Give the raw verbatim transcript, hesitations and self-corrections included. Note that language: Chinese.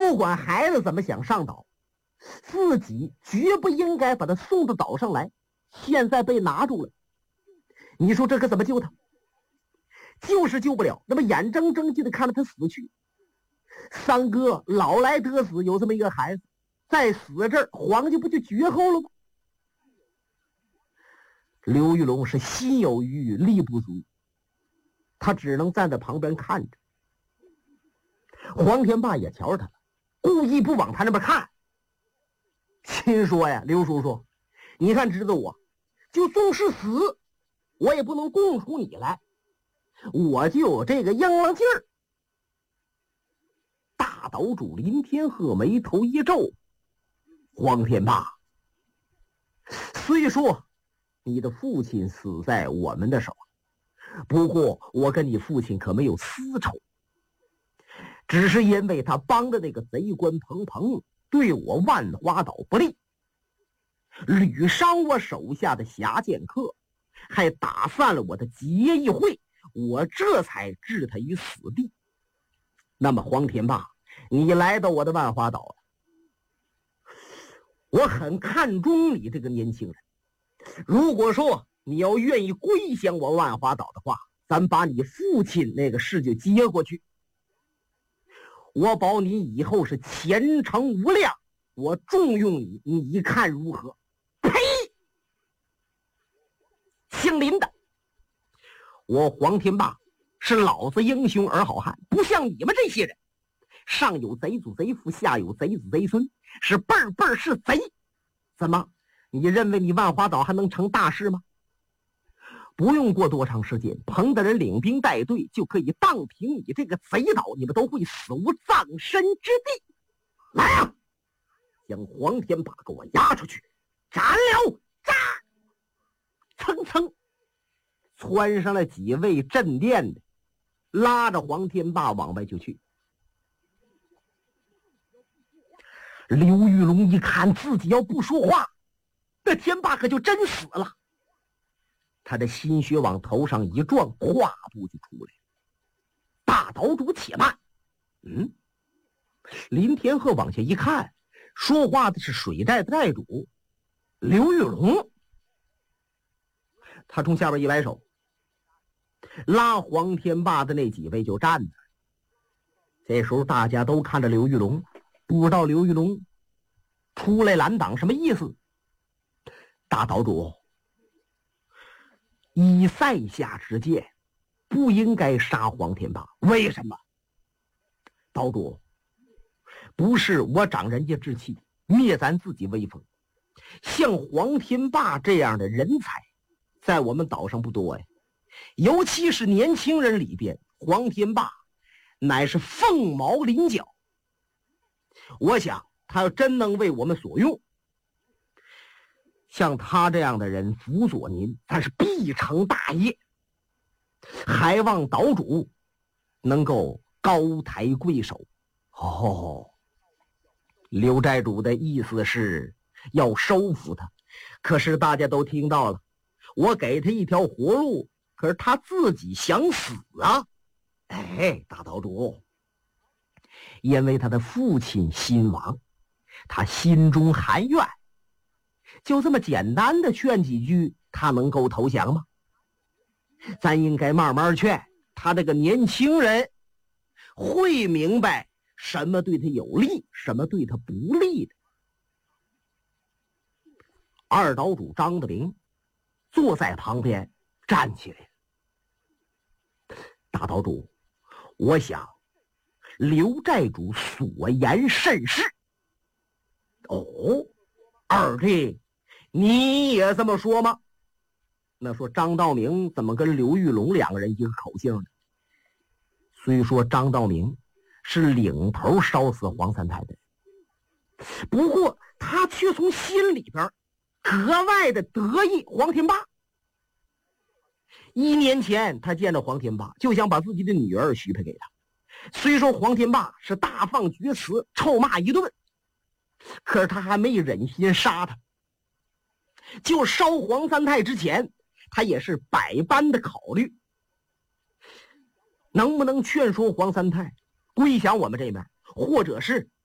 不管孩子怎么想上岛，自己绝不应该把他送到岛上来。现在被拿住了，你说这可怎么救他？就是救不了，那么眼睁睁就得看着他死去。三哥老来得子，有这么一个孩子，在死这儿，皇家不就绝后了吗？刘玉龙是心有余力不足，他只能站在旁边看着。黄天霸也瞧着他了，故意不往他那边看，心说呀，刘叔叔，你看知道我就纵是死，我也不能供出你来，我就有这个硬朗劲儿。大岛主林天鹤眉头一皱，黄天霸，虽说你的父亲死在我们的手，不过我跟你父亲可没有私仇，只是因为他帮着那个贼官彭彭对我万花岛不利，屡伤我手下的侠剑客，还打散了我的结义会，我这才置他于死地。那么黄天霸，你来到我的万花岛了，我很看重你这个年轻人，如果说你要愿意归降我万花岛的话，咱把你父亲那个事就接过去，我保你以后是前程无量，我重用你，你看如何？呸！姓林的，我黄天霸是老子英雄儿好汉，不像你们这些人，上有贼祖贼父，下有贼子贼孙，是辈儿辈儿是贼。怎么，你认为你万花岛还能成大事吗？不用过多长时间，彭大人领兵带队就可以荡平你这个贼岛，你们都会死无葬身之地。来啊，将黄天霸给我押出去斩了！斩！蹭蹭窜上了几位镇店的，拉着黄天霸往外就去。刘玉龙一看自己要不说话，那天霸可就真死了。他的心血往头上一撞，跨步就出来。大岛主且慢！嗯，林天鹤往下一看，说话的是水寨的寨主刘玉龙。他从下边一摆手，拉黄天霸的那几位就站着。这时候大家都看着刘玉龙，不知道刘玉龙出来拦挡什么意思。大岛主，以在下之见，不应该杀黄天霸。为什么？岛主，不是我长人家志气，灭咱自己威风。像黄天霸这样的人才，在我们岛上不多呀。尤其是年轻人里边，黄天霸乃是凤毛麟角。我想他要真能为我们所用，像他这样的人辅佐您，咱是必成大业。还望岛主能够高抬贵手。哦，刘寨主的意思是要收服他，可是大家都听到了，我给他一条活路，可是他自己想死啊！哎，大岛主，因为他的父亲心亡，他心中含怨，就这么简单的劝几句，他能够投降吗？咱应该慢慢劝，他这个年轻人会明白什么对他有利，什么对他不利的。二岛主张德明坐在旁边站起来。大岛主，我想刘寨主所言甚是。哦，二弟，你也这么说吗？那说张道明怎么跟刘玉龙两个人一个口径呢？虽说张道明是领头烧死黄三太的，不过他却从心里边格外的得意黄天霸。一年前他见着黄天霸，就想把自己的女儿许配给他。虽说黄天霸是大放厥词，臭骂一顿，可是他还没忍心杀他。就烧黄三太之前，他也是百般的考虑，能不能劝说黄三太归降我们这边，或者是